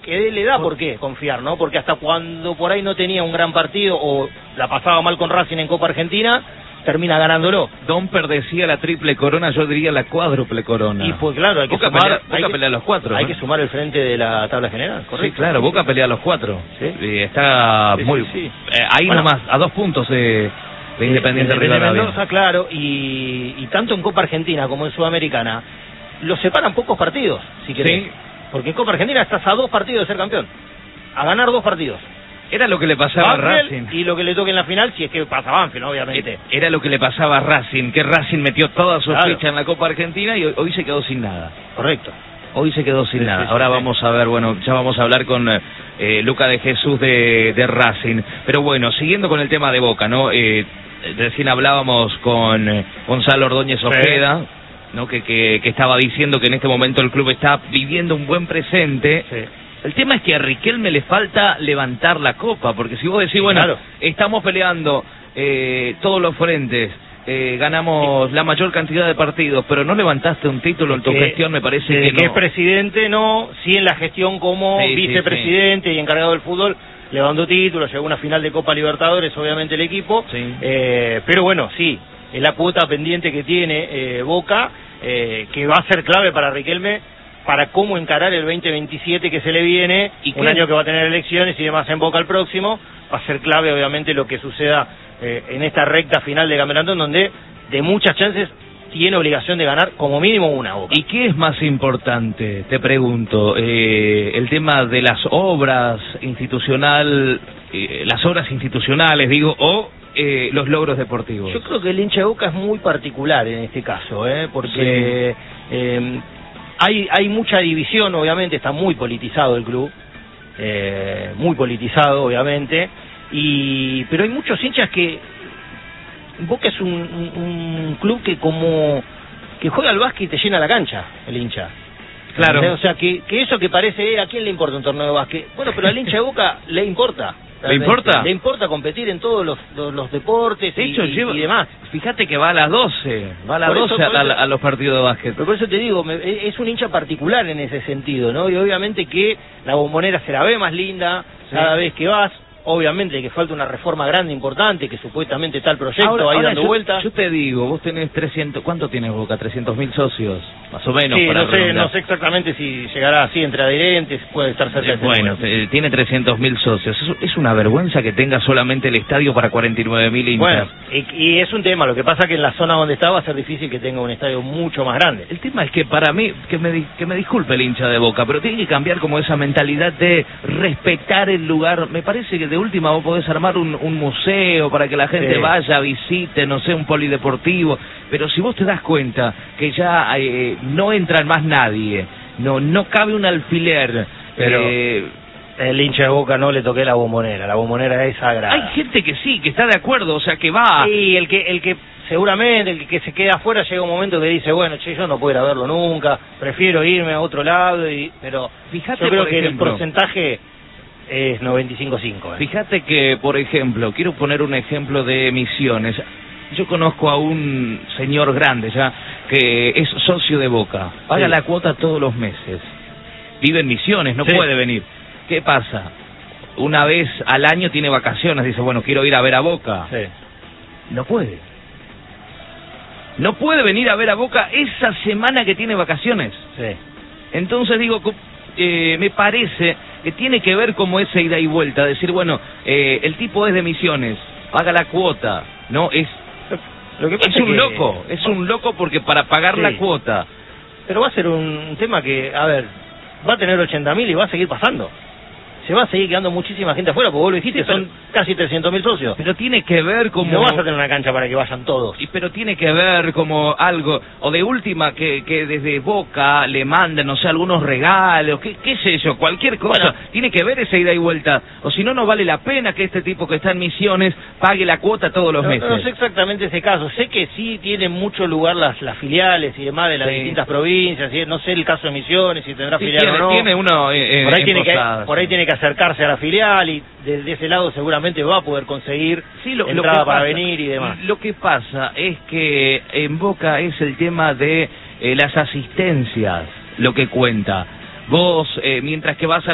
que le da por qué confiar, ¿no? Porque hasta cuando por ahí no tenía un gran partido o la pasaba mal con Racing en Copa Argentina, termina ganándolo. Domper decía la triple corona, yo diría la cuádruple corona. Y pues claro, hay que Boca sumar, Boca pelea los 4. Hay que sumar el frente de la tabla general, correcto. Sí, claro, Boca pelea los 4. ¿Sí? Y está Sí, muy... sí. Ahí Bueno, nomás, a 2 puntos de Independiente de Rivadavia. Mendoza, claro, y tanto en Copa Argentina como en Sudamericana, los separan pocos partidos, si querés. Sí. Porque en Copa Argentina estás a 2 partidos de ser campeón. A ganar 2 partidos. Era lo que le pasaba a Banfield Racing. y lo que le toque en la final, si es que pasa Banfield, obviamente. Era lo que le pasaba a Racing, que Racing metió toda su Claro. ficha en la Copa Argentina y hoy se quedó sin nada. Correcto. Hoy se quedó sin Sí, nada. sí, Ahora sí. vamos a ver, bueno, ya vamos a hablar con Luca de Jesús de Racing. Pero bueno, siguiendo con el tema de Boca, ¿no? Recién hablábamos con Gonzalo Ordóñez Ojeda, ¿no? Que estaba diciendo que en este momento el club está viviendo un buen presente. Sí. El tema es que a Riquelme le falta levantar la copa, porque si vos decís, bueno, Claro. estamos peleando todos los frentes, ganamos la mayor cantidad de partidos, pero no levantaste un título en tu gestión, me parece que no. Que es presidente, no, sí en la gestión como Sí, vicepresidente y encargado del fútbol, levantó títulos, llegó a una final de Copa Libertadores, obviamente el equipo, Sí. Pero bueno, sí, es la cuota pendiente que tiene Boca, que va a ser clave para Riquelme, para cómo encarar el 2027 que se le viene, ¿Y un qué? año que va a tener elecciones y demás en Boca el próximo, va a ser clave obviamente lo que suceda en esta recta final de campeonato, en donde de muchas chances tiene obligación de ganar como mínimo una Boca. ¿Y qué es más importante, te pregunto, el tema de las obras las obras institucionales, digo, o los logros deportivos? Yo creo que el hincha de Boca es muy particular en este caso, porque hay mucha división, obviamente, está muy politizado el club, muy politizado, obviamente, pero hay muchos hinchas que... Boca es un club que juega al básquet y te llena la cancha, el hincha. Claro. O sea, que eso que parece, ¿a quién le importa un torneo de básquet? Bueno, pero al hincha de Boca le importa. ¿Le importa? Le importa competir en todos los deportes De hecho, y demás. Fíjate que va a las 12, Por eso- a los partidos de básquet. Pero por eso te digo, es un hincha particular en ese sentido, ¿no? Y obviamente que la Bombonera se la ve más linda cada vez que vas. Obviamente que falta una reforma grande, importante, que supuestamente está el proyecto ahí dando vueltas. Yo te digo, vos tenés 300, ¿cuánto tienes Boca? 300.000 socios, más o menos. Sí, para no redondear. sé exactamente si llegará así entre adherentes, puede estar cerca de ese Bueno, número. tiene 300.000 socios. Es una vergüenza que tenga solamente el estadio para 49.000 hinchas. Bueno, y es un tema, lo que pasa que en la zona donde está va a ser difícil que tenga un estadio mucho más grande. El tema es que para mí, que me disculpe el hincha de Boca, pero tiene que cambiar como esa mentalidad de respetar el lugar. Me parece que de última vos podés armar un museo para que la gente Sí. vaya, visite, no sé, un polideportivo, pero si vos te das cuenta que ya no entra más nadie, no cabe un alfiler, Pero el hincha de Boca no le toqué la Bombonera es sagrada. hay gente que sí, que está de acuerdo, o sea, que va. Y el que seguramente, el que se queda afuera llega un momento que dice, bueno, che, yo no puedo ir a verlo nunca, prefiero irme a otro lado, pero Fíjate, yo creo por que ejemplo, el porcentaje es 95-5. Fíjate que, por ejemplo, quiero poner un ejemplo de Misiones. Yo conozco a un señor grande ya que es socio de Boca, paga Sí. la cuota todos los meses, vive en Misiones, no Sí. puede venir. ¿Qué pasa? Una vez al año tiene vacaciones, dice, bueno, quiero ir a ver a Boca. Sí. No puede. No puede venir a ver a Boca esa semana que tiene vacaciones. Sí. Entonces digo, me parece que tiene que ver como esa ida y vuelta, decir, bueno, el tipo es de Misiones, paga la cuota, ¿no? Lo que Es pasa un loco, es un loco porque para pagar Sí. la cuota... Pero va a ser un tema que, a ver, va a tener 80.000 y va a seguir pasando. Se va a seguir quedando muchísima gente afuera, porque vos lo dijiste, Sí, pero- son casi 300.000 socios. Pero tiene que ver como... No vas a tener una cancha para que vayan todos. Pero tiene que ver como algo, o de última que desde Boca le manden, no sé, algunos regalos, qué sé yo, cualquier cosa. Bueno. Tiene que ver esa ida y vuelta, o si no, no vale la pena que este tipo que está en Misiones pague la cuota todos los meses. No sé exactamente ese caso. Sé que sí tienen mucho lugar las filiales y demás de las Sí. distintas provincias. ¿Sí? No sé el caso de Misiones, si tendrá Sí, filial o no. tiene uno Por ahí tiene que acercarse a la filial y desde ese lado seguramente va a poder conseguir Sí, lo entrada que para pasa- venir y demás. Lo que pasa es que en Boca es el tema de las asistencias lo que cuenta. Vos, mientras que vas a